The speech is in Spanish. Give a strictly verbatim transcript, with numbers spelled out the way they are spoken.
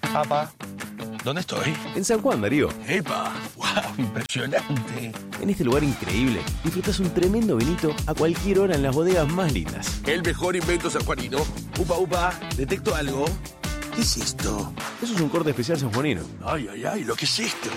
Papá, ¿dónde estoy? En San Juan, Darío. ¡Epa! ¡Wow! Impresionante. En este lugar increíble, disfrutas un tremendo vinito a cualquier hora en las bodegas más lindas. El mejor invento sanjuanino. Upa, upa, detecto algo. ¿Qué es esto? Eso es un corte especial sanjuanino. Ay, ay, ay, ¿lo que es esto?